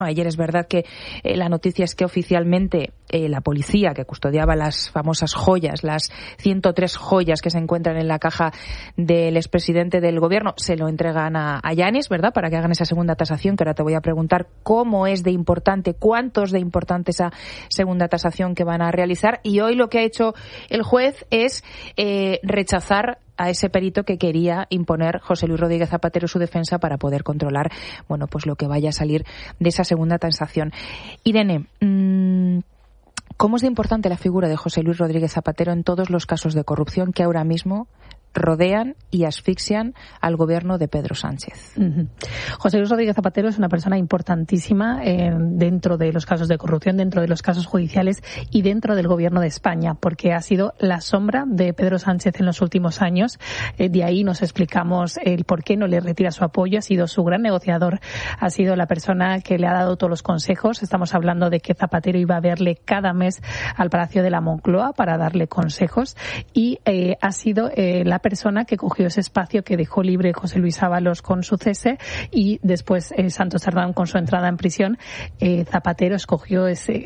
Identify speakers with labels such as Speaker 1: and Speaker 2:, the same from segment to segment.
Speaker 1: Ayer es verdad que la noticia es que oficialmente la policía que custodiaba las famosas joyas, las 103 joyas que se encuentran en la caja del expresidente del gobierno, se lo entregan a Yanis, ¿verdad?, para que hagan esa segunda tasación, que ahora te voy a preguntar cómo es de importante, cuánto es de importante esa segunda tasación que van a realizar. Y hoy lo que ha hecho el juez es rechazar a ese perito que quería imponer José Luis Rodríguez Zapatero, su defensa, para poder controlar, bueno, pues lo que vaya a salir de esa segunda tasación. Irene, ¿cómo es de importante la figura de José Luis Rodríguez Zapatero en todos los casos de corrupción que ahora mismo rodean y asfixian al gobierno de Pedro Sánchez?
Speaker 2: José Luis Rodríguez Zapatero es una persona importantísima dentro de los casos de corrupción, dentro de los casos judiciales y dentro del gobierno de España, porque ha sido la sombra de Pedro Sánchez en los últimos años. De ahí nos explicamos el por qué no le retira su apoyo. Ha sido su gran negociador, ha sido la persona que le ha dado todos los consejos. Estamos hablando de que Zapatero iba a verle cada mes al Palacio de la Moncloa para darle consejos, y ha sido la persona que cogió ese espacio que dejó libre José Luis Ábalos con su cese, y después Santos Cerdán con su entrada en prisión. Zapatero escogió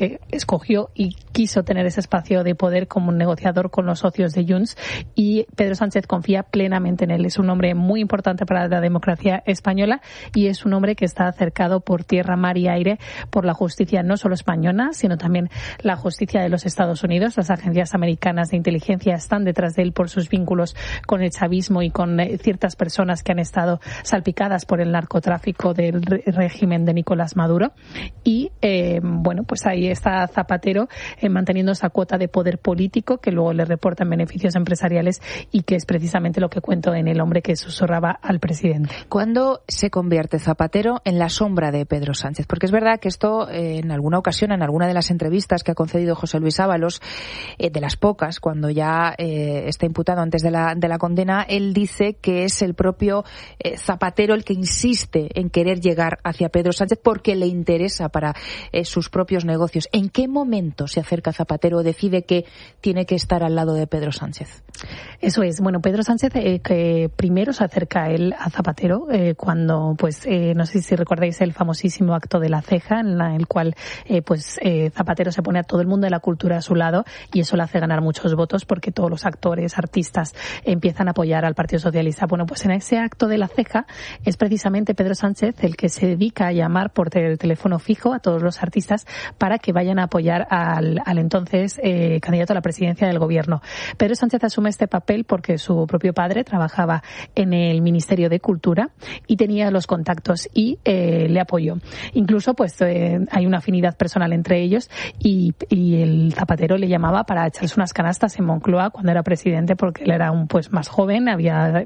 Speaker 2: y quiso tener ese espacio de poder como un negociador con los socios de Junts, y Pedro Sánchez confía plenamente en él. Es un hombre muy importante para la democracia española y es un hombre que está cercado por tierra, mar y aire por la justicia no solo española, sino también la justicia de los Estados Unidos. Las agencias americanas de inteligencia están detrás de él por sus vínculos con el chavismo y con ciertas personas que han estado salpicadas por el narcotráfico del régimen de Nicolás Maduro. Y bueno, pues ahí está Zapatero manteniendo esa cuota de poder político que luego le reportan beneficios empresariales, y que es precisamente lo que cuento en El hombre que susurraba al presidente.
Speaker 1: ¿Cuándo se convierte Zapatero en la sombra de Pedro Sánchez? Porque es verdad que esto, en alguna ocasión, en alguna de las entrevistas que ha concedido José Luis Ábalos, de las pocas, cuando ya está imputado antes de la condena, él dice que es el propio Zapatero el que insiste en querer llegar hacia Pedro Sánchez porque le interesa para sus propios negocios. ¿En qué momento se acerca Zapatero o decide que tiene que estar al lado de Pedro Sánchez?
Speaker 2: Eso es. Bueno, Pedro Sánchez que primero se acerca a él, a Zapatero, cuando, pues, no sé si recordáis el famosísimo acto de la ceja, en el cual, Zapatero se pone a todo el mundo de la cultura a su lado, y eso le hace ganar muchos votos porque todos los actores, artistas, empiezan a apoyar al Partido Socialista. Bueno, pues en ese acto de la ceja es precisamente Pedro Sánchez el que se dedica a llamar por teléfono fijo a todos los artistas para que vayan a apoyar al entonces candidato a la presidencia del gobierno. Pedro Sánchez asume este papel porque su propio padre trabajaba en el Ministerio de Cultura y tenía los contactos, y le apoyó. Incluso, pues, hay una afinidad personal entre ellos, y el Zapatero le llamaba para echarse unas canastas en Moncloa cuando era presidente, porque él era más joven, había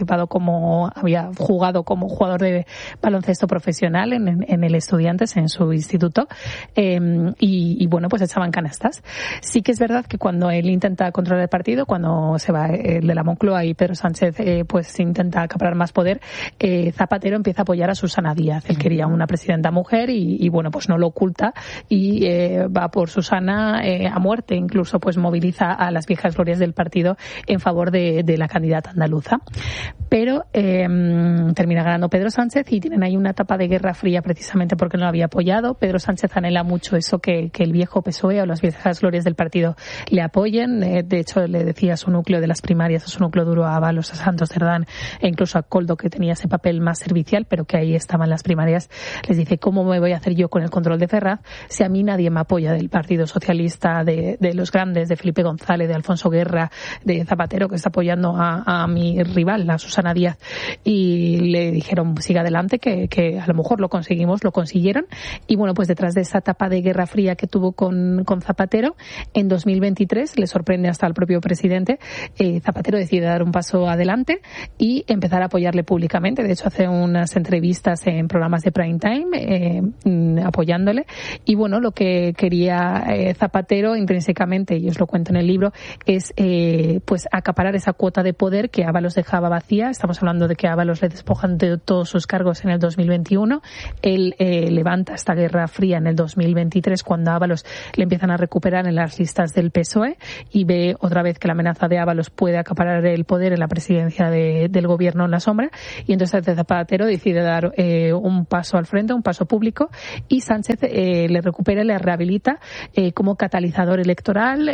Speaker 2: jugado como jugador de baloncesto profesional en el Estudiantes, en su instituto, y bueno, pues echaban canastas. Sí que es verdad que cuando él intenta controlar el partido, cuando se va el de la Moncloa y Pedro Sánchez pues intenta acaparar más poder, Zapatero empieza a apoyar a Susana Díaz. Él quería una presidenta mujer y bueno, pues no lo oculta, y va por Susana a muerte. Incluso pues moviliza a las viejas glorias del partido en favor de la candidata andaluza. Pero termina ganando Pedro Sánchez, y tienen ahí una etapa de guerra fría precisamente porque no lo había apoyado. Pedro Sánchez anhela mucho eso, que el viejo PSOE o las viejas glorias del partido le apoyen. De hecho, le decía a su núcleo de las primarias, a su núcleo duro, a Ábalos, a Santos Cerdán e incluso a Koldo, que tenía ese papel más servicial, pero que ahí estaban las primarias, les dice: ¿cómo me voy a hacer yo con el control de Ferraz si a mí nadie me apoya del Partido Socialista, de los grandes, de Felipe González, de Alfonso Guerra, de Zapatero, que está apoyando a mi rival, a Susana Díaz? Y le dijeron: siga adelante, que a lo mejor lo conseguimos. Lo consiguieron, y bueno, pues detrás de esa etapa de guerra fría que tuvo con Zapatero, en 2023 le sorprende hasta al propio presidente. Zapatero decide dar un paso adelante y empezar a apoyarle públicamente. De hecho, hace unas entrevistas en programas de prime time apoyándole. Y bueno, lo que quería Zapatero intrínsecamente, y os lo cuento en el libro, es pues acaparar esa cuota cuota de poder que Ábalos dejaba vacía. Estamos hablando de que Ábalos le despojan de todos sus cargos en el 2021. Él levanta esta guerra fría en el 2023, cuando a Ábalos le empiezan a recuperar en las listas del PSOE, y ve otra vez que la amenaza de Ábalos puede acaparar el poder en la presidencia del gobierno en la sombra, y entonces Zapatero decide dar un paso al frente, un paso público, y Sánchez le recupera y le rehabilita como catalizador electoral.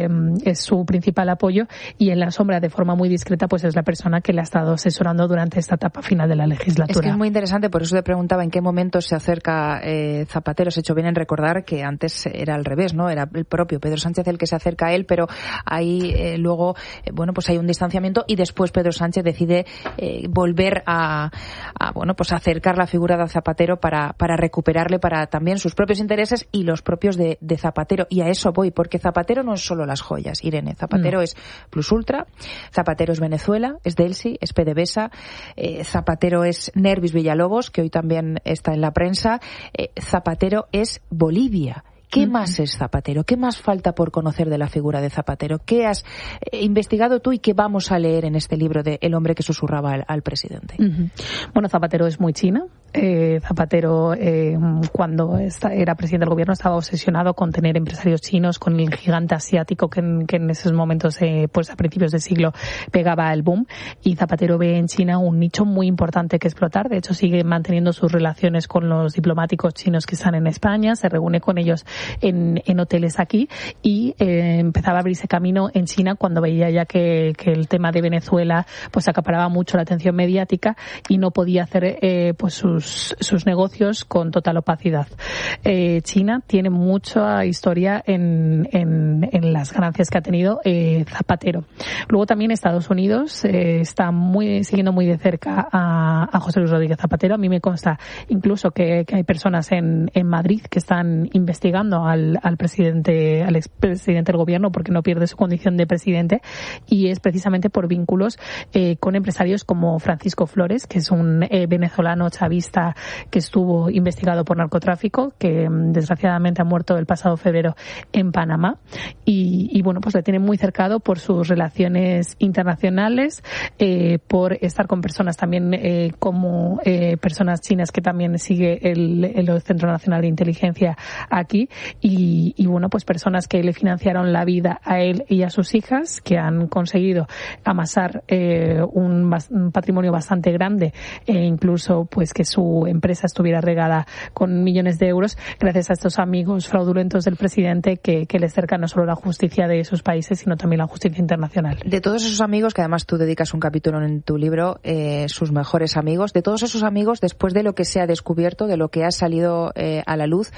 Speaker 2: Es su principal apoyo, y en la sombra, de forma muy discreta, pues es la persona que le ha estado asesorando durante esta etapa final de la legislatura.
Speaker 1: Es que es muy interesante, por eso te preguntaba en qué momento se acerca Zapatero. Se ha hecho bien en recordar que antes era al revés, ¿no? Era el propio Pedro Sánchez el que se acerca a él, pero ahí luego, pues hay un distanciamiento, y después Pedro Sánchez decide volver a acercar la figura de Zapatero para recuperarle para también sus propios intereses y los propios de Zapatero. Y a eso voy, porque Zapatero no es solo las joyas, Irene. Zapatero es Plus Ultra, Zapatero es Venezuela, es Delsi, es PDVSA, Zapatero es Nervis Villalobos, que hoy también está en la prensa, Zapatero es Bolivia. ¿Qué más es Zapatero? ¿Qué más falta por conocer de la figura de Zapatero? ¿Qué has investigado tú y qué vamos a leer en este libro de El hombre que susurraba al presidente?
Speaker 2: Bueno, Zapatero es muy China. Zapatero, cuando era presidente del gobierno, estaba obsesionado con tener empresarios chinos, con el gigante asiático que en esos momentos, pues a principios de siglo, pegaba el boom. Y Zapatero ve en China un nicho muy importante que explotar. De hecho, sigue manteniendo sus relaciones con los diplomáticos chinos que están en España, se reúne con ellos en hoteles aquí, y empezaba a abrirse camino en China cuando veía ya que el tema de Venezuela pues acaparaba mucho la atención mediática y no podía hacer pues sus negocios con total opacidad. China tiene mucha historia en las ganancias que ha tenido Zapatero. Luego también Estados Unidos está siguiendo muy de cerca a José Luis Rodríguez Zapatero. A mí me consta incluso que hay personas en Madrid que están investigando al expresidente del gobierno porque no pierde su condición de presidente, y es precisamente por vínculos con empresarios como Francisco Flores, que es un venezolano chavista que estuvo investigado por narcotráfico, que desgraciadamente ha muerto el pasado febrero en Panamá, y bueno, pues le tiene muy cercado por sus relaciones internacionales, por estar con personas también como personas chinas que también sigue el Centro Nacional de Inteligencia aquí, y bueno, pues personas que le financiaron la vida a él y a sus hijas, que han conseguido amasar un patrimonio bastante grande, e incluso pues que su empresa estuviera regada con millones de euros gracias a estos amigos fraudulentos del presidente que le cercan no solo la justicia de sus países, sino también la justicia internacional.
Speaker 1: De todos esos amigos, que además tú dedicas un capítulo en tu libro, sus mejores amigos, de todos esos amigos, después de lo que se ha descubierto, de lo que ha salido a la luz,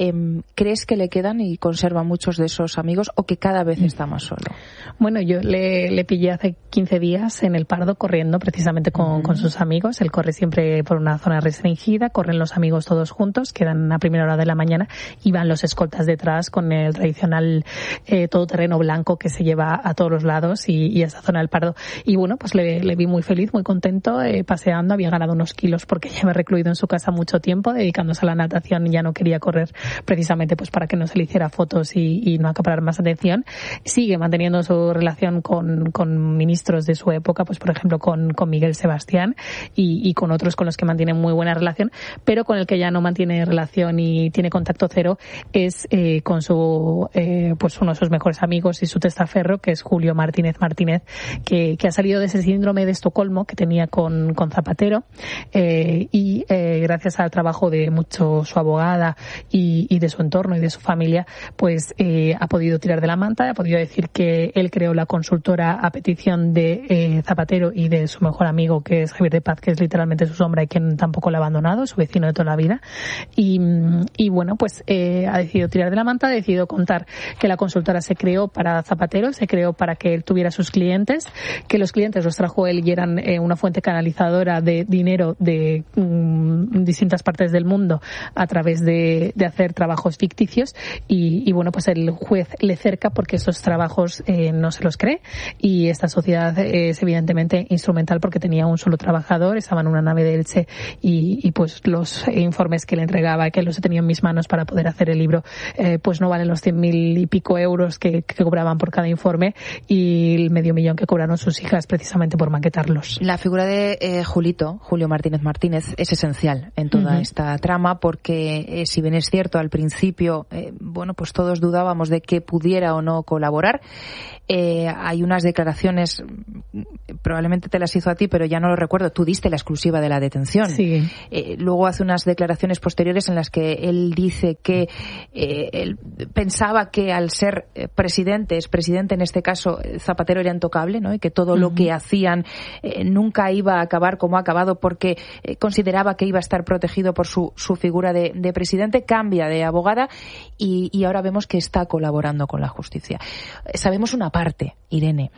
Speaker 1: ¿crees que le quedan y conserva muchos de esos amigos, o que cada vez está más solo?
Speaker 2: Bueno, yo le pillé hace 15 días en el Pardo corriendo precisamente con sus amigos. Él corre siempre por una zona restringida, corren los amigos todos juntos, quedan a primera hora de la mañana y van los escoltas detrás con el tradicional todoterreno blanco que se lleva a todos los lados y a esa zona del Pardo. Y bueno, pues le vi muy feliz, muy contento, paseando. Había ganado unos kilos porque lleva recluido en su casa mucho tiempo, dedicándose a la natación, y ya no quería correr precisamente pues para que no se le hiciera fotos y no acaparar más atención. Sigue manteniendo su relación con ministros de su época, pues por ejemplo con Miguel Sebastián y con otros con los que mantiene muy buena relación, pero con el que ya no mantiene relación y tiene contacto cero es con su pues uno de sus mejores amigos y su testaferro, que es Julio Martínez, que ha salido de ese síndrome de Estocolmo que tenía con Zapatero, y gracias al trabajo de mucho su abogada y de su entorno y de su familia, pues ha podido tirar de la manta, ha podido decir que él creó la consultora a petición de Zapatero y de su mejor amigo, que es Javier de Paz, que es literalmente su sombra y quien tampoco lo ha abandonado, su vecino de toda la vida. Y bueno, pues ha decidido tirar de la manta, ha decidido contar que la consultora se creó para Zapatero, se creó para que él tuviera sus clientes, que los clientes los trajo él y eran una fuente canalizadora de dinero de distintas partes del mundo a través de hacer trabajos ficticios, y bueno, pues el juez le cerca porque esos trabajos no se los cree, y esta sociedad es evidentemente instrumental porque tenía un solo trabajador, estaba en una nave de Elche, y pues los informes que le entregaba, que los he tenido en mis manos para poder hacer el libro, pues no valen los 100.000 y pico euros que cobraban por cada informe y el $500,000 que cobraron sus hijas precisamente por maquetarlos.
Speaker 1: La figura de Julio Martínez, es esencial en toda esta trama porque si bien es cierto al principio, pues todos dudábamos de que pudiera o no colaborar. Hay unas declaraciones, probablemente te las hizo a ti, pero ya no lo recuerdo. Tú diste la exclusiva de la detención.
Speaker 2: Sí.
Speaker 1: Luego hace unas declaraciones posteriores en las que él dice que él pensaba que al ser presidente en este caso, Zapatero era intocable, ¿no? Y que todo lo que hacían nunca iba a acabar como ha acabado porque consideraba que iba a estar protegido por su figura de presidente. Cambia de abogada y ahora vemos que está colaborando con la justicia. Sabemos una parte, Irene.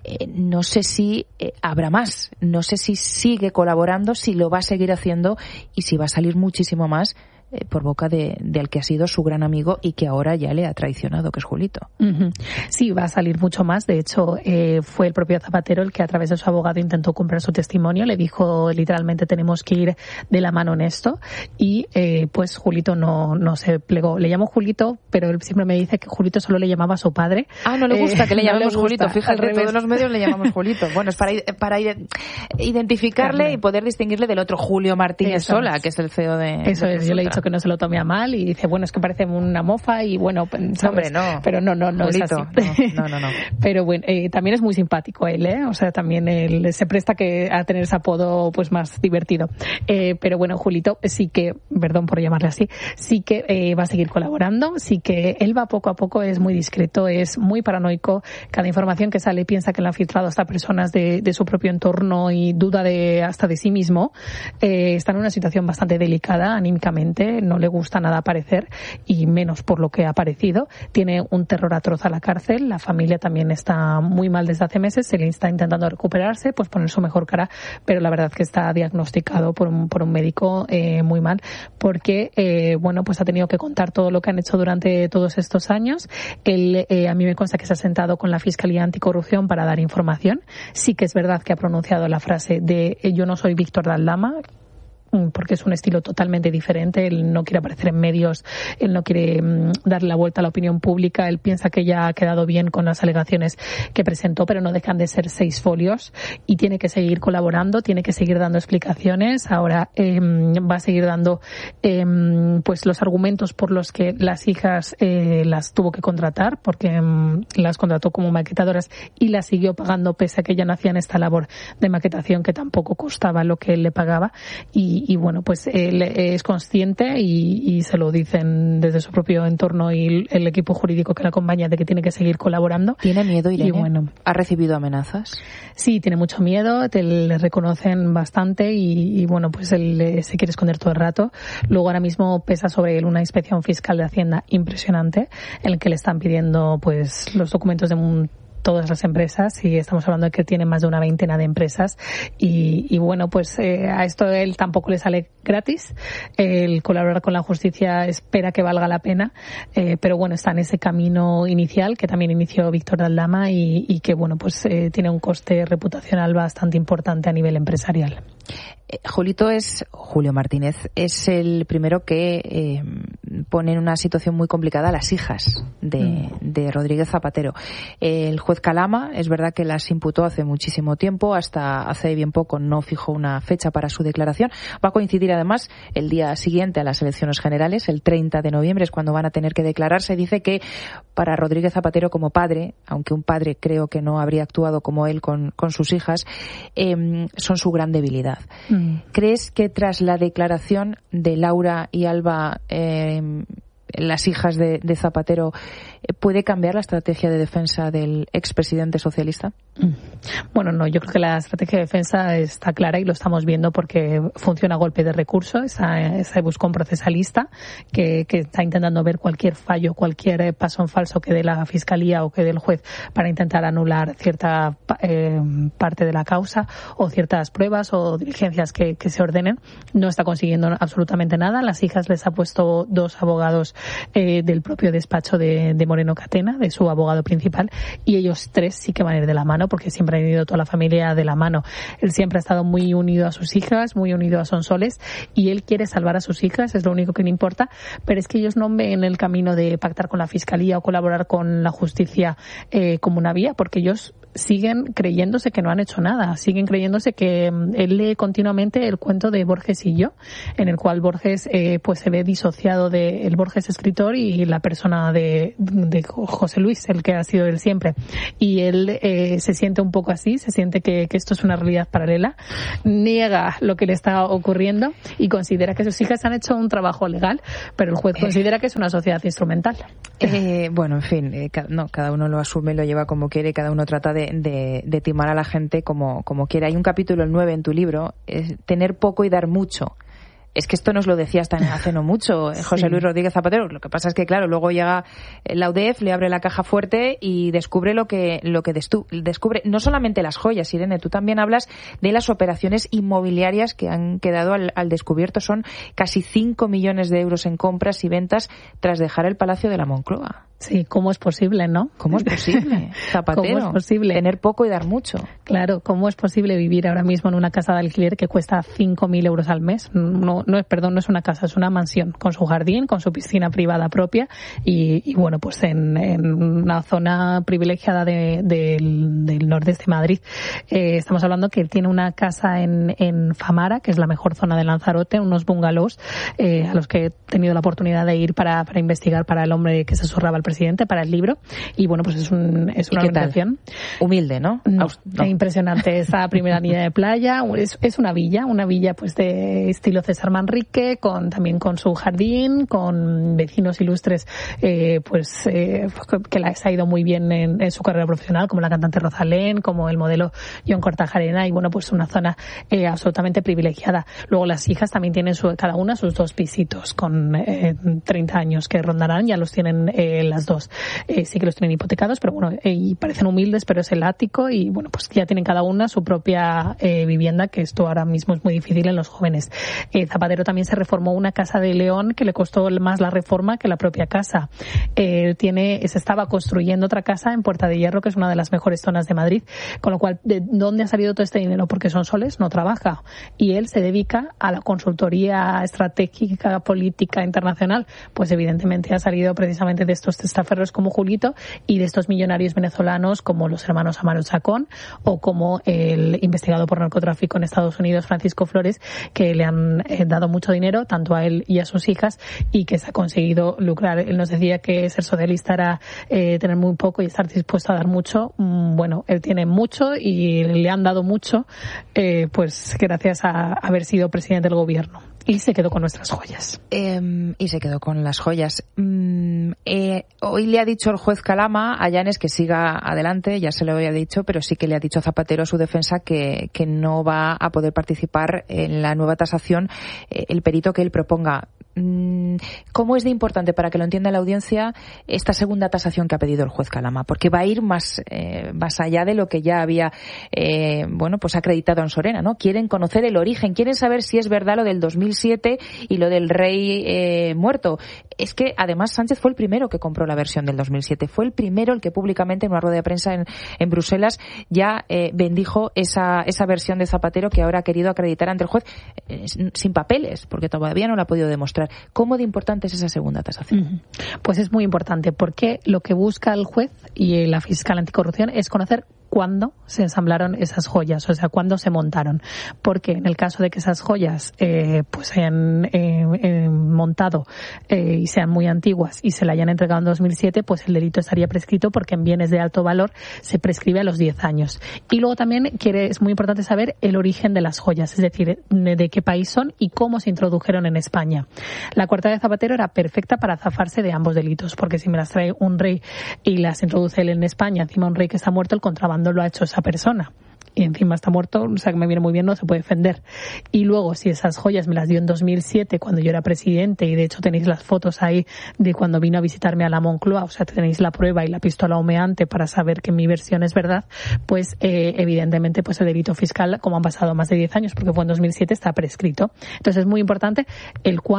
Speaker 1: No sé si habrá más. No sé si sigue colaborando, si lo va a seguir haciendo y si va a salir muchísimo más por boca del que ha sido su gran amigo y que ahora ya le ha traicionado, que es Julito.
Speaker 2: Sí, va a salir mucho más. De hecho, fue el propio Zapatero el que a través de su abogado intentó comprar su testimonio. Le dijo literalmente tenemos que ir de la mano en esto y pues Julito no se plegó. Le llamo Julito, pero él siempre me dice que Julito solo le llamaba a su padre.
Speaker 1: No le gusta que le llamemos
Speaker 2: no le gusta,
Speaker 1: Julito. Fíjate, todos los medios le llamamos Julito. Bueno, es para identificarle y poder distinguirle del otro Julio Martínez Sola, que es el CEO de...
Speaker 2: Eso es, yo le he dicho que no se lo tome a mal y dice, bueno, es que parece una mofa y bueno, ¿sabes?
Speaker 1: Hombre, no.
Speaker 2: Pero no
Speaker 1: Julito,
Speaker 2: es así.
Speaker 1: No.
Speaker 2: Pero bueno, también es muy simpático él, o sea, también él se presta a tener ese apodo pues más divertido. Pero bueno, Julito sí que, perdón por llamarle así, sí que va a seguir colaborando, sí que él va poco a poco, es muy discreto, es muy paranoico, cada información que sale piensa que le han filtrado hasta personas de su propio entorno y duda hasta de sí mismo. Está en una situación bastante delicada anímicamente, no le gusta nada aparecer y menos por lo que ha aparecido. Tiene un terror atroz a la cárcel, la familia también está muy mal desde hace meses, se le está intentando recuperarse, pues poner su mejor cara, pero la verdad que está diagnosticado por un médico muy mal, porque pues ha tenido que contar todo lo que han hecho durante todos estos años. Él, a mí me consta que se ha sentado con la Fiscalía Anticorrupción para dar información. Sí que es verdad que ha pronunciado la frase de yo no soy Víctor de Aldama, porque es un estilo totalmente diferente. Él no quiere aparecer en medios, él no quiere darle la vuelta a la opinión pública, él piensa que ya ha quedado bien con las alegaciones que presentó, pero no dejan de ser 6 folios y tiene que seguir colaborando, tiene que seguir dando explicaciones. Ahora va a seguir dando pues los argumentos por los que las hijas las tuvo que contratar, porque las contrató como maquetadoras y las siguió pagando pese a que ya no hacían esta labor de maquetación que tampoco costaba lo que él le pagaba. Y bueno, pues él es consciente y se lo dicen desde su propio entorno y el equipo jurídico que le acompaña de que tiene que seguir colaborando.
Speaker 1: ¿Tiene miedo, Irene?
Speaker 2: Y bueno,
Speaker 1: ¿Ha recibido amenazas?
Speaker 2: Sí, tiene mucho miedo, le reconocen bastante y bueno, pues él se quiere esconder todo el rato. Luego ahora mismo pesa sobre él una inspección fiscal de Hacienda impresionante en el que le están pidiendo pues los documentos de todas las empresas y estamos hablando de que tiene más de una veintena de empresas y bueno, pues a esto él tampoco le sale gratis. El colaborar con la justicia espera que valga la pena, pero bueno, está en ese camino inicial que también inició Víctor de Aldama y que bueno, pues tiene un coste reputacional bastante importante a nivel empresarial.
Speaker 1: Julio Martínez es el primero que pone en una situación muy complicada a las hijas de Rodríguez Zapatero. El juez Calama, es verdad que las imputó hace muchísimo tiempo, hasta hace bien poco no fijó una fecha para su declaración. Va a coincidir además el día siguiente a las elecciones generales, el 30 de noviembre es cuando van a tener que declararse. Dice que para Rodríguez Zapatero como padre, aunque un padre creo que no habría actuado como él con sus hijas, son su gran debilidad. ¿Crees que tras la declaración de Laura y Alba, las hijas de Zapatero, puede cambiar la estrategia de defensa del expresidente socialista?
Speaker 2: Bueno, no, yo creo que la estrategia de defensa está clara y lo estamos viendo porque funciona a golpe de recurso. Esa buscón procesalista que está intentando ver cualquier fallo, cualquier paso en falso que dé la Fiscalía o que dé el juez para intentar anular cierta parte de la causa o ciertas pruebas o diligencias que se ordenen. No está consiguiendo absolutamente nada. Las hijas les ha puesto 2 abogados del propio despacho de Moreno Catena, de su abogado principal, y ellos tres sí que van a ir de la mano, porque siempre han ido toda la familia de la mano. Él siempre ha estado muy unido a sus hijas, muy unido a Sonsoles, y él quiere salvar a sus hijas, es lo único que le importa, pero es que ellos no ven el camino de pactar con la Fiscalía o colaborar con la justicia como una vía, porque ellos siguen creyéndose que no han hecho nada, siguen creyéndose que él lee continuamente el cuento de Borges y yo, en el cual Borges pues se ve disociado de el Borges escritor y la persona de José Luis, el que ha sido él siempre, y él se siente un poco así, se siente que esto es una realidad paralela, niega lo que le está ocurriendo y considera que sus hijas han hecho un trabajo legal, pero el juez considera que es una sociedad instrumental.
Speaker 1: Bueno, en fin, cada uno lo asume, lo lleva como quiere, cada uno trata de timar a la gente como quiere. Hay un capítulo, el 9, en tu libro, tener poco y dar mucho. Es que esto nos lo decía hasta hace no mucho José Luis Rodríguez Zapatero. Lo que pasa es que, claro, luego llega la UDEF, le abre la caja fuerte y descubre lo que descubre. No solamente las joyas, Irene, tú también hablas de las operaciones inmobiliarias que han quedado al descubierto. Son casi 5 millones de euros en compras y ventas tras dejar el Palacio de la Moncloa.
Speaker 2: Sí, ¿cómo es posible, no?
Speaker 1: ¿Cómo es posible, Zapatero?
Speaker 2: ¿Cómo es posible?
Speaker 1: Tener poco y dar mucho.
Speaker 2: Claro, ¿cómo es posible vivir ahora mismo en una casa de alquiler que cuesta 5.000 euros al mes? No es una casa, es una mansión, con su jardín, con su piscina privada propia y bueno, pues en una zona privilegiada del nordeste de Madrid. Estamos hablando que él tiene una casa en Famara, que es la mejor zona de Lanzarote, unos bungalows a los que he tenido la oportunidad de ir para investigar para El hombre que se zurraba al presidente, para el libro, y bueno, pues es una organización
Speaker 1: humilde, ¿no?
Speaker 2: No. Impresionante esa primera línea de playa, es una villa pues de estilo César Manrique, también con su jardín, con vecinos ilustres que les ha ido muy bien en su carrera profesional, como la cantante Rosalén, como el modelo John Kortajarena, y bueno, pues una zona absolutamente privilegiada. Luego las hijas también tienen cada una sus 2 pisitos con 30 años que rondarán, ya los tienen las dos. Sí que los tienen hipotecados, pero bueno, y parecen humildes, pero es el ático y bueno, pues ya tienen cada una su propia vivienda, que esto ahora mismo es muy difícil en los jóvenes. Zapatero también se reformó una casa de León que le costó más la reforma que la propia casa. Se estaba construyendo otra casa en Puerta de Hierro, que es una de las mejores zonas de Madrid, con lo cual, ¿de dónde ha salido todo este dinero? Porque Sonsoles no trabaja y él se dedica a la consultoría estratégica, política, internacional. Pues evidentemente ha salido precisamente de estos testaferros como Julito y de estos millonarios venezolanos como los hermanos Amaro Chacón o como el investigado por narcotráfico en Estados Unidos, Francisco Flores, que le han dado mucho dinero tanto a él y a sus hijas y que se ha conseguido lucrar. Él nos decía que ser socialista era tener muy poco y estar dispuesto a dar mucho. Bueno, él tiene mucho y le han dado mucho pues gracias a haber sido presidente del gobierno. Y se quedó con nuestras joyas.
Speaker 1: Y se quedó con las joyas. Hoy le ha dicho el juez Calama a Llanes que siga adelante, ya se lo había dicho, pero sí que le ha dicho a Zapatero, a su defensa, que no va a poder participar en la nueva tasación el perito que él proponga. ¿Cómo es de importante, para que lo entienda la audiencia, esta segunda tasación que ha pedido el juez Calama? Porque va a ir más allá de lo que ya había pues acreditado en Sorena, ¿no? Quieren conocer el origen, quieren saber si es verdad lo del 2007 y lo del rey muerto. Es que además Sánchez fue el primero que compró la versión del 2007, fue el primero el que públicamente en una rueda de prensa en Bruselas ya bendijo esa versión de Zapatero, que ahora ha querido acreditar ante el juez sin papeles, porque todavía no lo ha podido demostrar. ¿Cómo de importante es esa segunda tasación?
Speaker 2: Pues es muy importante, porque lo que busca el juez y la fiscal anticorrupción es conocer cuándo se ensamblaron esas joyas, o sea, cuándo se montaron. Porque en el caso de que esas joyas pues se hayan montado y sean muy antiguas y se la hayan entregado en 2007, pues el delito estaría prescrito, porque en bienes de alto valor se prescribe a los 10 años. Y luego también es muy importante saber el origen de las joyas, es decir, de qué país son y cómo se introdujeron en España. La coartada de Zapatero era perfecta para zafarse de ambos delitos, porque si me las trae un rey y las introduce él en España, encima un rey que está muerto, el contrabando lo ha hecho esa persona y encima está muerto, o sea que me viene muy bien, no se puede defender. Y luego, si esas joyas me las dio en 2007 cuando yo era presidente, y de hecho tenéis las fotos ahí de cuando vino a visitarme a la Moncloa, o sea, tenéis la prueba y la pistola humeante para saber que mi versión es verdad, pues evidentemente pues el delito fiscal, como han pasado más de 10 años, porque fue en 2007, está prescrito. Entonces es muy importante el cuándo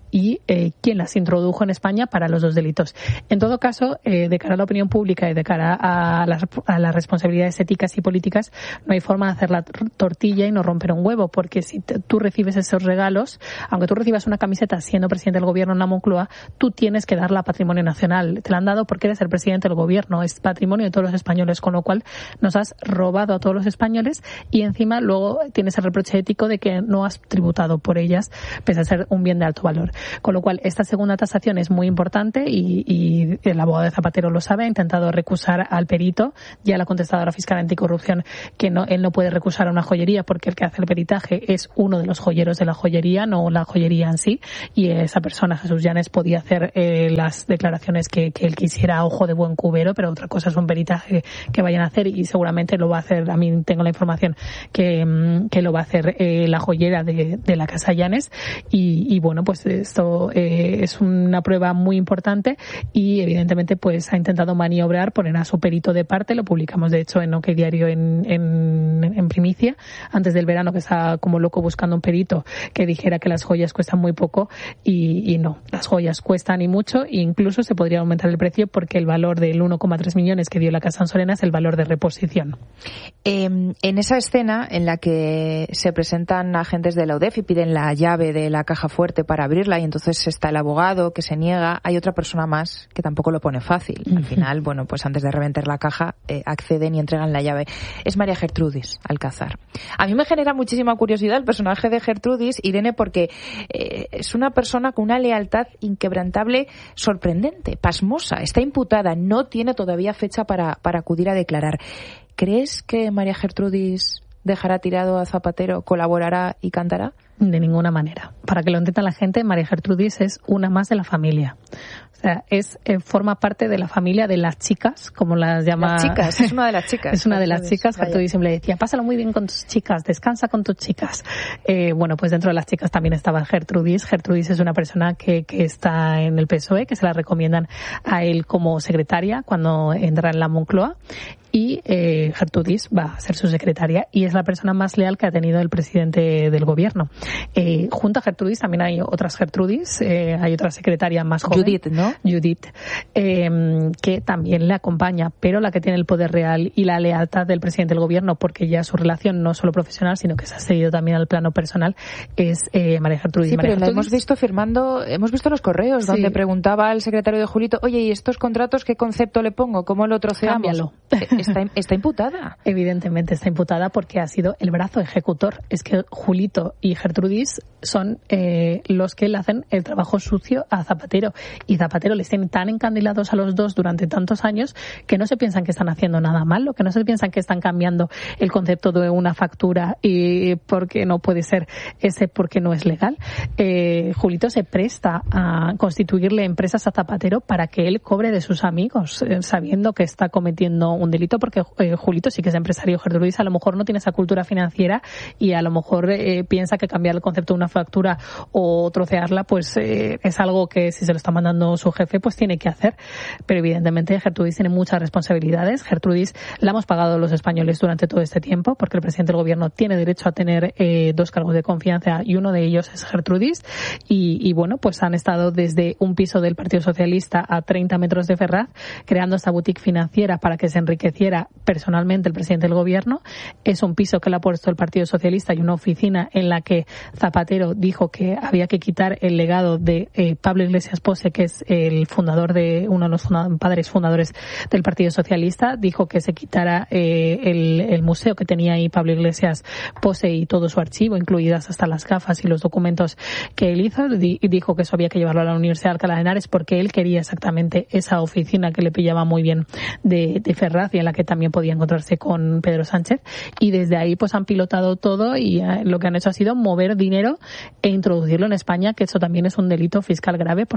Speaker 2: y quién las introdujo en España para los dos delitos. En todo caso, de cara a la opinión pública y de cara a las responsabilidades éticas y políticas, no hay forma de hacer la tortilla y no romper un huevo, porque si tú recibes esos regalos, aunque tú recibas una camiseta siendo presidente del gobierno en la Moncloa, tú tienes que darla a Patrimonio Nacional. Te la han dado porque eres el presidente del gobierno, es patrimonio de todos los españoles, con lo cual nos has robado a todos los españoles y encima luego tienes el reproche ético de que no has tributado por ellas, pese a ser un bien de alto valor. Con lo cual, esta segunda tasación es muy importante y el abogado de Zapatero lo sabe, ha intentado recusar al perito, ya la contestadora fiscal anticorrupción que él no puede recusar a una joyería porque el que hace el peritaje es uno de los joyeros de la joyería, no la joyería en sí, y esa persona, Jesús Llanes, podía hacer las declaraciones que él quisiera a ojo de buen cubero, pero otra cosa es un peritaje que vayan a hacer y seguramente lo va a hacer, a mí tengo la información que lo va a hacer la joyera de la Casa Llanes y bueno, pues esto es una prueba muy importante y evidentemente pues ha intentado maniobrar, poner a su perito de parte, lo publicamos de hecho en OK Diario en primicia, antes del verano, que estaba como loco buscando un perito que dijera que las joyas cuestan muy poco y no, las joyas cuestan y mucho e incluso se podría aumentar el precio porque el valor del 1,3 millones que dio la Casa Ansolena es el valor de reposición.
Speaker 1: En esa escena en la que se presentan agentes de la UDEF y piden la llave de la caja fuerte para abrirla y entonces está el abogado que se niega, hay otra persona más que tampoco lo pone fácil. Al final, bueno, pues antes de reventar la caja acceden y entregan la llave. Es María Gertrudis Alcázar. A mí me genera muchísima curiosidad el personaje de Gertrudis, Irene, porque es una persona con una lealtad inquebrantable, sorprendente, pasmosa. Está imputada, no tiene todavía fecha para acudir a declarar. ¿Crees que María Gertrudis dejará tirado a Zapatero, colaborará y cantará?
Speaker 2: De ninguna manera. Para que lo entienda la gente, María Gertrudis es una más de la familia. O sea, forma parte de la familia de las chicas, como las llama.
Speaker 1: Las chicas, es una de las chicas.
Speaker 2: Es una de las chicas. Gertrudis siempre decía, pásalo muy bien con tus chicas, descansa con tus chicas. Bueno, pues dentro de las chicas también estaba Gertrudis. Gertrudis es una persona que está en el PSOE, que se la recomiendan a él como secretaria cuando entra en la Moncloa. Y Gertrudis va a ser su secretaria y es la persona más leal que ha tenido el presidente del gobierno. Junto a Gertrudis también hay otras Gertrudis, hay otra secretaria más joven.
Speaker 1: Judith, ¿no?
Speaker 2: Judith, que también le acompaña, pero la que tiene el poder real y la lealtad del presidente del gobierno, porque ya su relación no solo profesional, sino que se ha seguido también al plano personal, es María Gertrudis.
Speaker 1: Sí,
Speaker 2: María
Speaker 1: pero
Speaker 2: Gertrudis,
Speaker 1: la hemos visto firmando, hemos visto los correos
Speaker 2: sí,
Speaker 1: donde preguntaba al secretario de Julito, oye, ¿y estos contratos qué concepto le pongo? ¿Cómo lo troceamos?
Speaker 2: Cámbialo.
Speaker 1: Está imputada.
Speaker 2: Evidentemente está imputada porque ha sido el brazo ejecutor. Es que Julito y Gertrudis son los que le hacen el trabajo sucio a Zapatero. Y Zapatero les tiene tan encandilados a los dos durante tantos años que no se piensan que están haciendo nada malo, que no se piensan que están cambiando el concepto de una factura y porque no puede ser ese porque no es legal. Julito se presta a constituirle empresas a Zapatero para que él cobre de sus amigos, sabiendo que está cometiendo un delito, porque Julito sí que es empresario. Gertrudis a lo mejor no tiene esa cultura financiera y a lo mejor piensa que cambiar el concepto de una factura o trocearla pues es algo que si se lo está mandando su jefe pues tiene que hacer, pero evidentemente Gertrudis tiene muchas responsabilidades. Gertrudis la hemos pagado los españoles durante todo este tiempo porque el presidente del gobierno tiene derecho a tener 2 cargos de confianza y uno de ellos es Gertrudis y bueno, pues han estado desde un piso del Partido Socialista a 30 metros de Ferraz creando esta boutique financiera para que se enriqueciera personalmente el presidente del gobierno. Es un piso que le ha puesto el Partido Socialista y una oficina en la que Zapatero dijo que había que quitar el legado de Pablo Iglesias Pose, que es el fundador de uno de los padres fundadores del Partido Socialista. Dijo que se quitara el museo que tenía ahí Pablo Iglesias Pose y todo su archivo, incluidas hasta las gafas y los documentos que él hizo. Y dijo que eso había que llevarlo a la Universidad de Alcalá de Henares porque él quería exactamente esa oficina que le pillaba muy bien de Ferraz y en la que también podía encontrarse con Pedro Sánchez. Y desde ahí pues han pilotado todo y lo que han hecho ha sido mover dinero e introducirlo en España, que eso también es un delito fiscal grave porque tú no puedes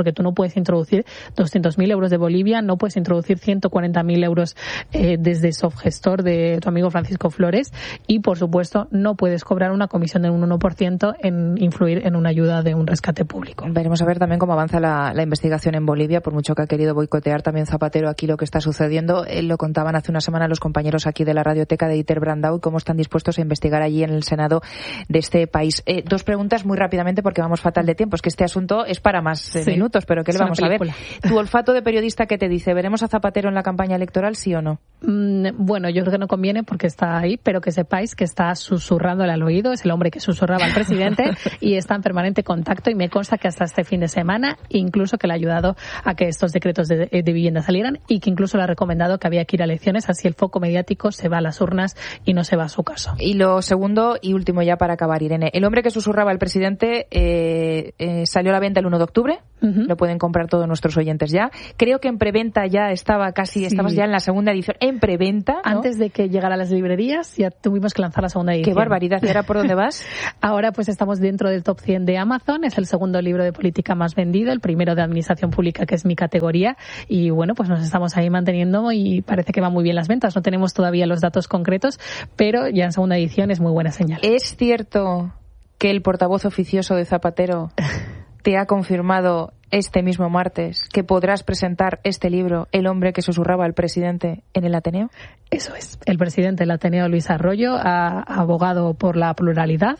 Speaker 2: puedes introducir 200.000 euros de Bolivia, no puedes introducir 140.000 euros desde Softgestor de tu amigo Francisco Flores y, por supuesto, no puedes cobrar una comisión de un 1% en influir en una ayuda de un rescate público.
Speaker 1: Veremos a ver también cómo avanza la investigación en Bolivia, por mucho que ha querido boicotear también Zapatero aquí lo que está sucediendo. Lo contaban hace una semana los compañeros aquí de la Radioteca de Iter Brandau y cómo están dispuestos a investigar allí en el Senado de este país. Dos preguntas muy rápidamente porque vamos fatal de tiempo. Es que este asunto es para más minutos, pero ¿qué le vamos a ver? Tu olfato de periodista, ¿qué te dice? ¿Veremos a Zapatero en la campaña electoral, sí o no?
Speaker 2: Bueno, yo creo que no conviene porque está ahí, pero que sepáis que está susurrándole al oído. Es el hombre que susurraba al presidente y está en permanente contacto, y me consta que hasta este fin de semana incluso que le ha ayudado a que estos decretos de vivienda salieran, y que incluso le ha recomendado que había que ir a elecciones, así el foco mediático se va a las urnas y no se va a su caso.
Speaker 1: Y lo segundo y último ya para acabar, Irene, el hombre que susurraba al presidente salió a la venta el 1 de octubre, lo pueden comprar todos nuestros oyentes ya. Creo que en preventa ya estaba casi, estabas ya en la segunda edición, en preventa, ¿no?
Speaker 2: Antes de que llegara a las librerías ya tuvimos que lanzar la segunda edición.
Speaker 1: ¡Qué barbaridad! ¿Y ahora por dónde vas?
Speaker 2: Ahora pues estamos dentro del top 100 de Amazon, es el segundo libro de política más vendido, el primero de administración pública, que es mi categoría, y bueno, pues nos estamos ahí manteniendo y parece que van muy bien las ventas. No tenemos todavía los datos concretos, pero ya en segunda edición es muy buena señal.
Speaker 1: ¿Es cierto que el portavoz oficioso de Zapatero te ha confirmado este mismo martes que podrás presentar este libro, El hombre que susurraba al presidente, en el Ateneo?
Speaker 2: Eso es. El presidente del Ateneo, Luis Arroyo, ha abogado por la pluralidad,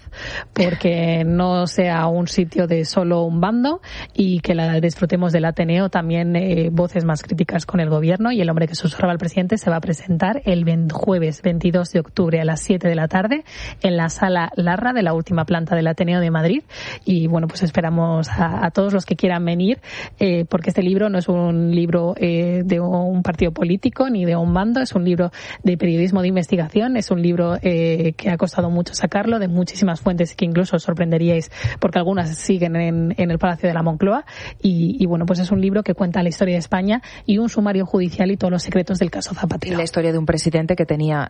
Speaker 2: porque no sea un sitio de solo un bando y que disfrutemos del Ateneo también voces más críticas con el gobierno. Y El hombre que susurraba al presidente se va a presentar el jueves 22 de octubre a las 7 de la tarde en la Sala Larra de la última planta del Ateneo de Madrid. Y bueno, pues esperamos a todos los que quieran venir, porque este libro no es un libro de un partido político ni de un bando, es un libro de periodismo de investigación, es un libro que ha costado mucho sacarlo, de muchísimas fuentes que incluso os sorprenderíais porque algunas siguen en el Palacio de la Moncloa, y bueno, pues es un libro que cuenta la historia de España y un sumario judicial y todos los secretos del caso Zapatero.
Speaker 1: Y la historia de un presidente que tenía,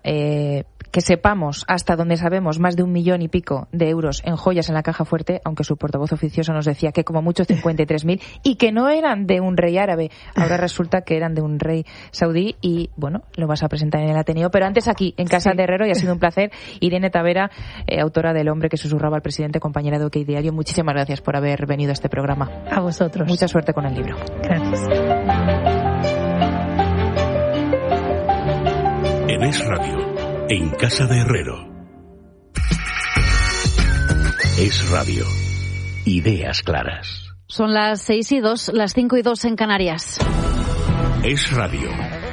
Speaker 1: que sepamos, hasta donde sabemos, más de 1 millón y pico de euros en joyas en la caja fuerte, aunque su portavoz oficioso nos decía que como mucho 53.000, y que no eran de un rey árabe. Ahora resulta que eran de un rey saudí, y bueno, lo vas a presentar en el Ateneo. Pero antes aquí, en Casa de Herrero, y ha sido un placer. Irene Tavera, autora del hombre que susurraba al presidente, compañera de OK Diario, muchísimas gracias por haber venido a este programa.
Speaker 2: A vosotros.
Speaker 1: Mucha suerte con el libro.
Speaker 2: Gracias.
Speaker 3: En Es Radio, en Casa de Herrero. Es Radio. Ideas claras.
Speaker 4: Son las 6:02, las 5:02 en Canarias.
Speaker 3: Es Radio.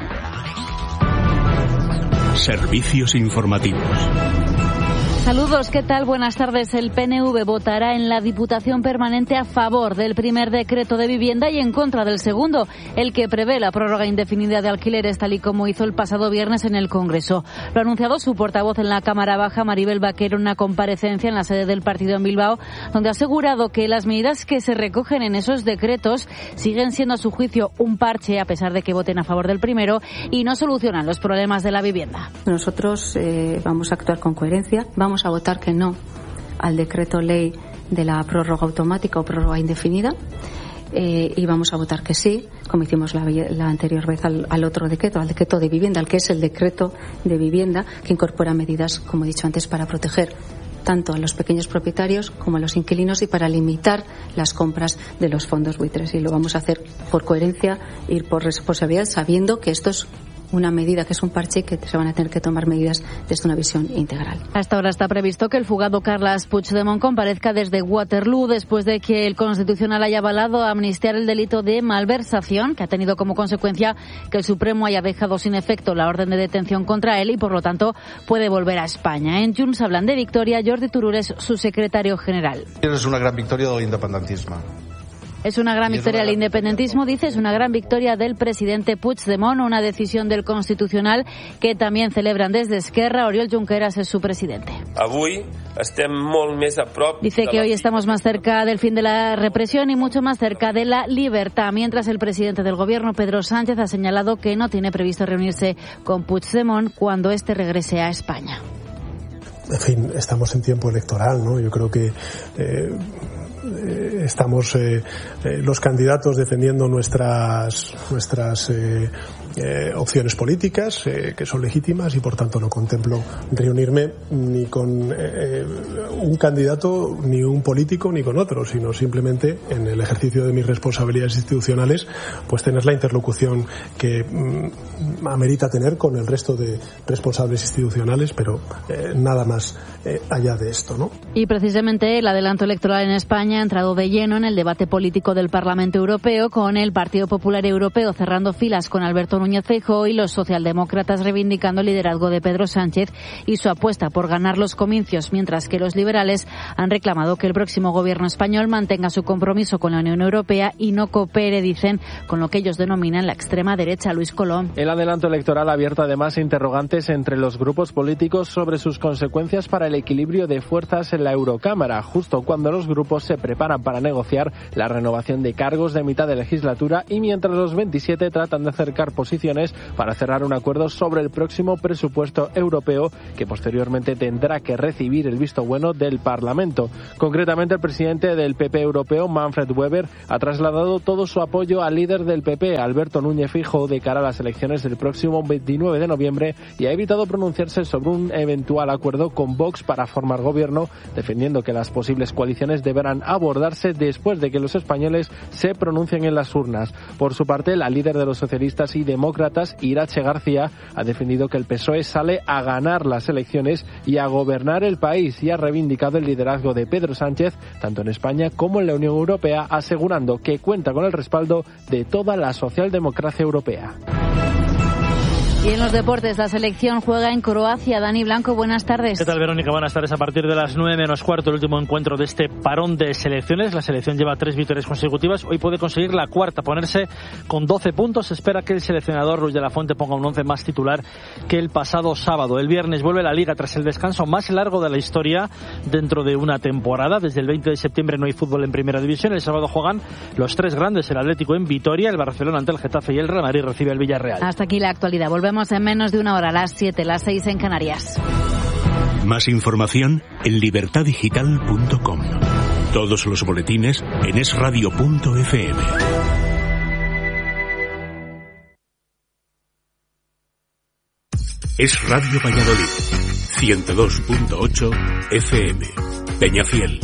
Speaker 3: Servicios informativos.
Speaker 4: Saludos, ¿qué tal? Buenas tardes. El PNV votará en la Diputación Permanente a favor del primer decreto de vivienda y en contra del segundo, el que prevé la prórroga indefinida de alquileres, tal y como hizo el pasado viernes en el Congreso. Lo ha anunciado su portavoz en la Cámara Baja, Maribel Vaquero, en una comparecencia en la sede del partido en Bilbao, donde ha asegurado que las medidas que se recogen en esos decretos siguen siendo, a su juicio, un parche, a pesar de que voten a favor del primero, y no solucionan los problemas de la vivienda.
Speaker 5: Nosotros vamos a actuar con coherencia, vamos a votar que no al decreto ley de la prórroga automática o prórroga indefinida, y vamos a votar que sí, como hicimos la anterior vez al otro decreto, al decreto de vivienda, al que es el decreto de vivienda, que incorpora medidas, como he dicho antes, para proteger tanto a los pequeños propietarios como a los inquilinos y para limitar las compras de los fondos buitres. Y lo vamos a hacer por coherencia y por responsabilidad, sabiendo que esto es una medida que es un parche y que se van a tener que tomar medidas desde una visión integral.
Speaker 4: Hasta ahora está previsto que el fugado Carles Puigdemont comparezca desde Waterloo después de que el Constitucional haya avalado amnistiar el delito de malversación, que ha tenido como consecuencia que el Supremo haya dejado sin efecto la orden de detención contra él y por lo tanto puede volver a España. En Junts hablan de victoria. Jordi Turull es su secretario general.
Speaker 6: És una gran victòria de l'independentisme.
Speaker 4: Es una gran victoria del independentismo, dice, es una gran victoria del presidente Puigdemont, una decisión del Constitucional que también celebran desde Esquerra. Oriol Junqueras es su presidente. Dice que hoy estamos más cerca del fin de la represión y mucho más cerca de la libertad, mientras el presidente del gobierno, Pedro Sánchez, ha señalado que no tiene previsto reunirse con Puigdemont cuando éste regrese a España.
Speaker 7: En fin, estamos en tiempo electoral, ¿no? Yo creo que estamos los candidatos defendiendo nuestras opciones políticas que son legítimas, y por tanto no contemplo reunirme ni con un candidato, ni un político, ni con otro, sino simplemente en el ejercicio de mis responsabilidades institucionales, pues tener la interlocución que amerita tener con el resto de responsables institucionales, pero nada más allá de esto, ¿no?
Speaker 4: Y precisamente el adelanto electoral en España ha entrado de lleno en el debate político del Parlamento Europeo, con el Partido Popular Europeo cerrando filas con Alberto Núñez Feijóo y los socialdemócratas reivindicando el liderazgo de Pedro Sánchez y su apuesta por ganar los comicios, mientras que los liberales han reclamado que el próximo gobierno español mantenga su compromiso con la Unión Europea y no coopere, dicen, con lo que ellos denominan la extrema derecha. Luis Colón.
Speaker 8: El adelanto electoral ha abierto además interrogantes entre los grupos políticos sobre sus consecuencias para el equilibrio de fuerzas en la Eurocámara, justo cuando los grupos se preparan para negociar la renovación de cargos de mitad de legislatura y mientras los 27 tratan de acercar posiciones para cerrar un acuerdo sobre el próximo presupuesto europeo, que posteriormente tendrá que recibir el visto bueno del Parlamento. Concretamente, el presidente del PP europeo, Manfred Weber, ha trasladado todo su apoyo al líder del PP, Alberto Núñez Feijóo, de cara a las elecciones del próximo 29 de noviembre, y ha evitado pronunciarse sobre un eventual acuerdo con Vox para formar gobierno, defendiendo que las posibles coaliciones deberán abordarse después de que los españoles se pronuncien en las urnas. Por su parte, la líder de los socialistas y demócratas, Iratxe García, ha defendido que el PSOE sale a ganar las elecciones y a gobernar el país, y ha reivindicado el liderazgo de Pedro Sánchez tanto en España como en la Unión Europea, asegurando que cuenta con el respaldo de toda la socialdemocracia europea.
Speaker 4: Y en los deportes, la selección juega en Croacia. Dani Blanco, buenas tardes.
Speaker 9: ¿Qué tal, Verónica? Buenas tardes. A partir de las 9:15, el último encuentro de este parón de selecciones. La selección lleva 3 victorias consecutivas. Hoy puede conseguir la cuarta, ponerse con 12 puntos. Se espera que el seleccionador Luis de la Fuente ponga un 11 más titular que el pasado sábado. El viernes vuelve la Liga tras el descanso más largo de la historia dentro de una temporada. Desde el 20 de septiembre no hay fútbol en Primera División. El sábado juegan los 3 grandes, el Atlético en Vitoria, el Barcelona ante el Getafe y el Real Madrid recibe al Villarreal.
Speaker 4: Hasta aquí la actualidad. Volvemos en menos de una hora, las 7, las 6 en Canarias.
Speaker 3: Más información en libertadigital.com. Todos los boletines en esradio.fm. Es Radio Valladolid, 102.8 FM. Peñafiel,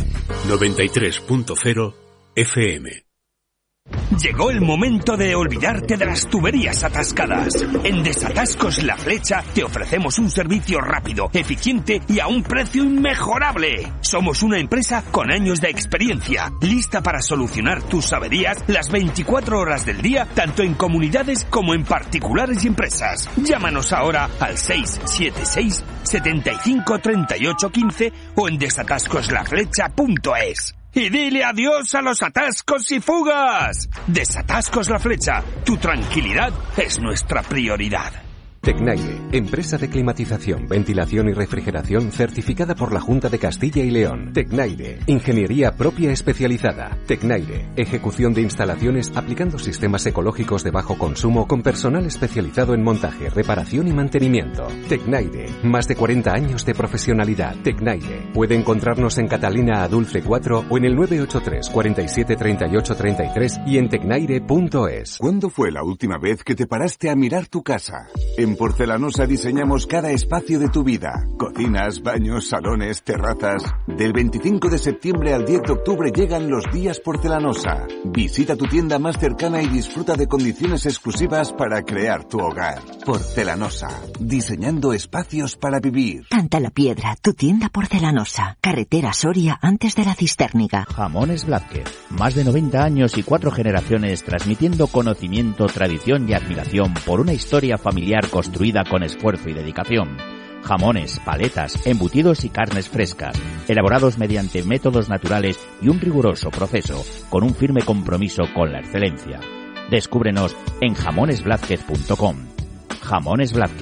Speaker 3: 93.0 FM.
Speaker 10: Llegó el momento de olvidarte de las tuberías atascadas. En Desatascos La Flecha te ofrecemos un servicio rápido, eficiente y a un precio inmejorable. Somos una empresa con años de experiencia, lista para solucionar tus averías las 24 horas del día, tanto en comunidades como en particulares y empresas. Llámanos ahora al 676 75 38 15 o en desatascoslaflecha.es. Y dile adiós a los atascos y fugas. Desatascos La Flecha. Tu tranquilidad es nuestra prioridad.
Speaker 11: Tecnaire, empresa de climatización, ventilación y refrigeración certificada por la Junta de Castilla y León. Tecnaire, ingeniería propia especializada. Tecnaire, ejecución de instalaciones aplicando sistemas ecológicos de bajo consumo con personal especializado en montaje, reparación y mantenimiento. Tecnaire, más de 40 años de profesionalidad. Tecnaire, puede encontrarnos en Catalina Adulce 4 o en el 983 47 38 33 y en tecnaire.es.
Speaker 12: ¿Cuándo fue la última vez que te paraste a mirar tu casa? En Porcelanosa diseñamos cada espacio de tu vida. Cocinas, baños, salones, terrazas. Del 25 de septiembre al 10 de octubre llegan los días Porcelanosa. Visita tu tienda más cercana y disfruta de condiciones exclusivas para crear tu hogar. Porcelanosa. Diseñando espacios para vivir.
Speaker 13: Canta la Piedra, tu tienda Porcelanosa. Carretera Soria antes de la Cisterniga.
Speaker 14: Jamones Blázquez. Más de 90 años y 4 generaciones transmitiendo conocimiento, tradición y admiración por una historia familiar construida con esfuerzo y dedicación. Jamones, paletas, embutidos y carnes frescas, elaborados mediante métodos naturales y un riguroso proceso, con un firme compromiso con la excelencia. Descúbrenos en jamonesblázquez.com. Jamones Blázquez,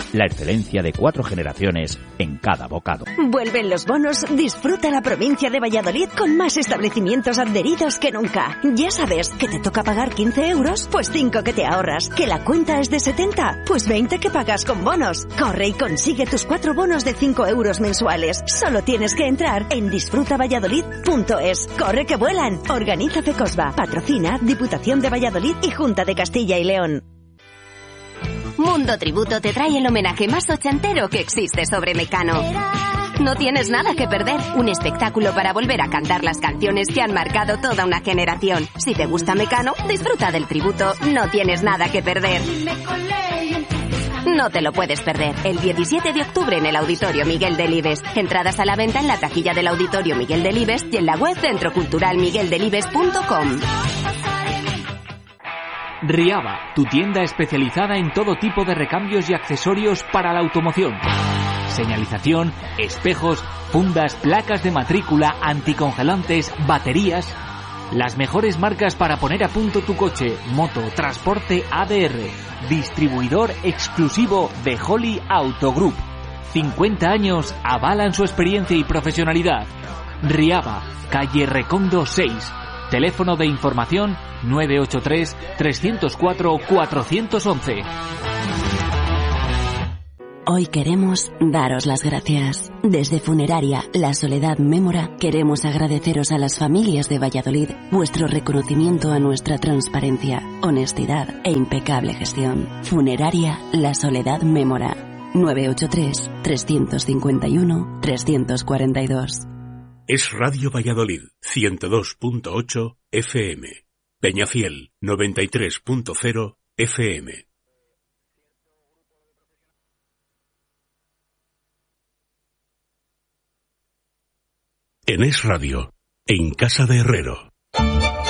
Speaker 14: La excelencia de 4 generaciones en cada bocado.
Speaker 15: Vuelven los bonos, disfruta la provincia de Valladolid con más establecimientos adheridos que nunca. Ya sabes que te toca pagar 15 euros, pues 5 que te ahorras. Que la cuenta es de 70, pues 20 que pagas con bonos. Corre y consigue tus 4 bonos de 5 euros mensuales. Solo tienes que entrar en disfrutavalladolid.es. Corre que vuelan. Organiza FECOSBA. Patrocina Diputación de Valladolid y Junta de Castilla y León.
Speaker 16: Mundo Tributo te trae el homenaje más ochentero que existe sobre Mecano. No tienes nada que perder. Un espectáculo para volver a cantar las canciones que han marcado toda una generación. Si te gusta Mecano, disfruta del tributo. No tienes nada que perder. No te lo puedes perder. El 17 de octubre en el Auditorio Miguel Delibes. Entradas a la venta en la taquilla del Auditorio Miguel Delibes y en la web centroculturalmigueldelibes.com.
Speaker 17: Riaba, tu tienda especializada en todo tipo de recambios y accesorios para la automoción. Señalización, espejos, fundas, placas de matrícula, anticongelantes, baterías. Las mejores marcas para poner a punto tu coche, moto, transporte ADR. Distribuidor exclusivo de Holly Auto Group. 50 años avalan su experiencia y profesionalidad. Riaba, calle Recondo 6. Teléfono de información 983-304-411.
Speaker 18: Hoy queremos daros las gracias. Desde Funeraria La Soledad Mémora queremos agradeceros a las familias de Valladolid vuestro reconocimiento a nuestra transparencia, honestidad e impecable gestión. Funeraria La Soledad Mémora 983-351-342.
Speaker 3: Es Radio Valladolid 102.8 FM. Peñafiel 93.0 FM. En Es Radio, en Casa de Herrero.